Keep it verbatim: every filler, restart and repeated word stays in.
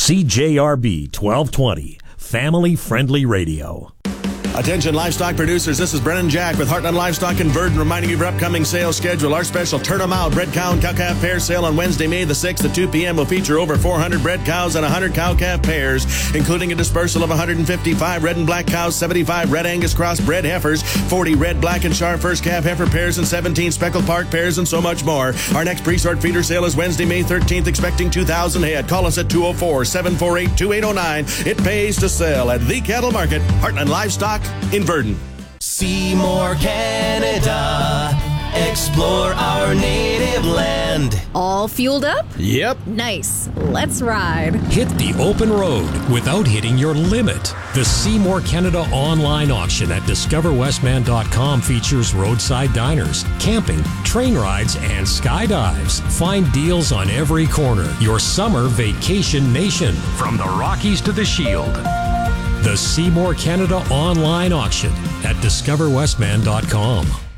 C J R B twelve twenty, family-friendly radio. Attention livestock producers, this is Brennan Jack with Heartland Livestock in Verdun reminding you of our upcoming sales schedule. Our special Turn 'em Out bred cow and cow-calf pair sale on Wednesday, May the sixth at two p.m. will feature over four hundred bred cows and one hundred cow-calf pairs, including a dispersal of one hundred fifty-five red and black cows, seventy-five red Angus cross-bred heifers, forty red, black, and Shar first calf heifer pairs, and seventeen speckled park pairs, and so much more. Our next pre-sort feeder sale is Wednesday, May thirteenth, expecting two thousand head. Call us at two oh four, seven four eight, two eight oh nine. It pays to sell at the Cattle Market, Heartland Livestock in Verdun. Seymour, Canada. Explore our native land. All fueled up? Yep. Nice. Let's ride. Hit the open road without hitting your limit. The Seymour Canada online auction at discover westman dot com features roadside diners, camping, train rides, and skydives. Find deals on every corner. Your summer vacation nation, from the Rockies to the Shield. The Seymour Canada online auction at discover westman dot com.